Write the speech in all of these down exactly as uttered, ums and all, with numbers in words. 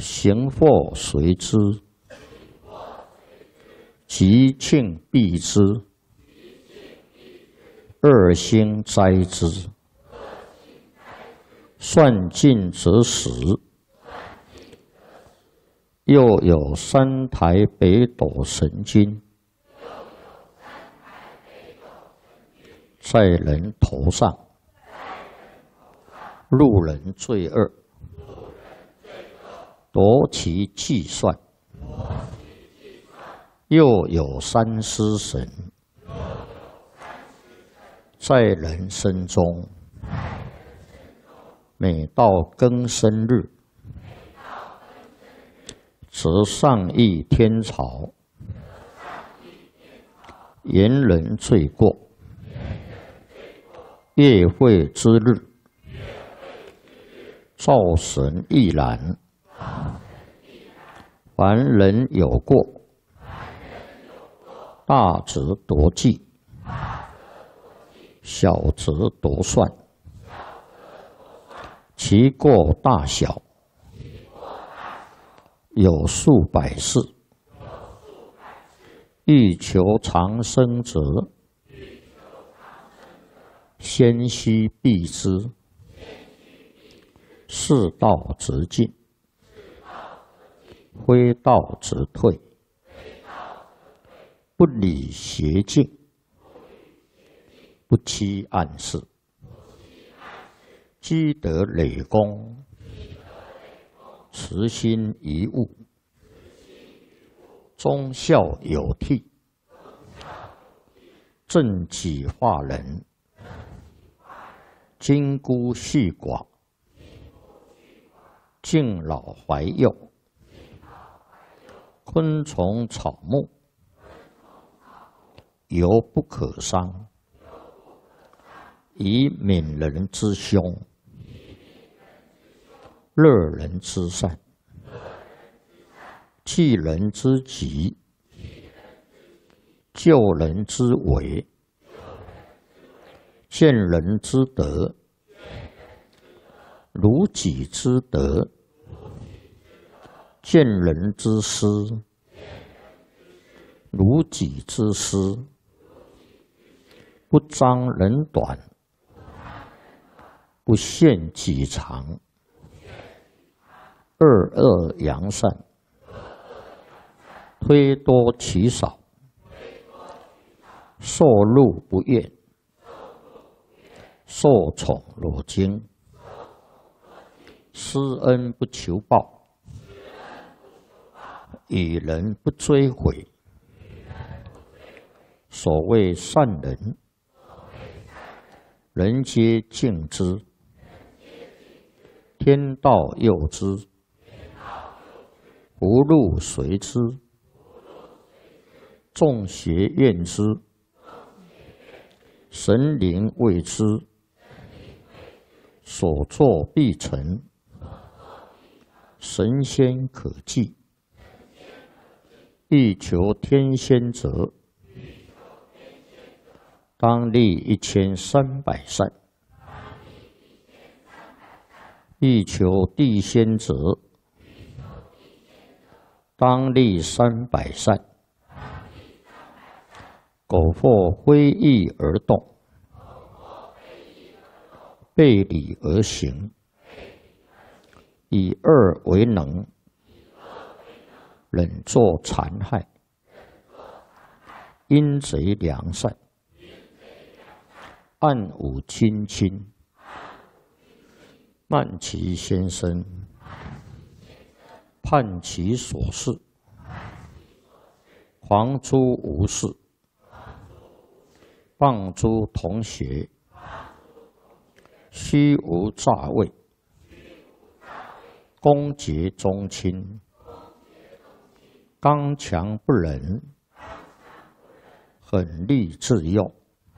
行祸随之，吉庆避之，恶星灾之。算尽则死，又有三台北斗神君在人头上，路人罪恶，夺其计算。又有三尸神在人身中，每到庚申日，则上议天朝，言人罪过。月会之日，灶神亦然。凡人有过，大则夺计，小则夺算。其过大小，有数百世。欲求长生者，先须避之。是道则进，非道则退。不理邪径，不欺暗室。积德累功，慈心遗物，忠孝有替，正己化人，金孤恤寡，敬老怀幼，昆虫草木，犹不可伤，以悯人之凶，乐人之善，济人之急，救人之危，见人之德，如己之德，见人之失，如己之失。不彰人短，不限己长。恶恶扬善，推多其少，受禄不厌，受宠若惊，施恩不求报，与人不追悔。所谓善人，人皆敬之，天道佑之。福禄随之，众邪怨之，神灵为之，所作必成，神仙可祭。欲求天仙者，当立一千三百善；欲求地仙者，当立三百善。苟或非义而动，背礼而行，以恶为能，忍作残害，阴贼良善，暗无亲亲，慢其先生，叛其所事，狂诸无事，谤诸同学，虚无诈伪，恭结宗亲，刚强不仁，狠戾自用，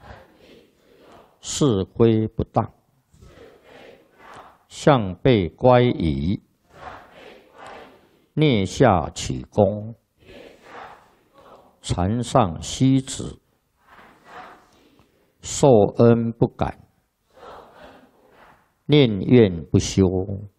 是非不当，向背乖疑，蹑下取功，禅上息止，受恩不感，念怨不修，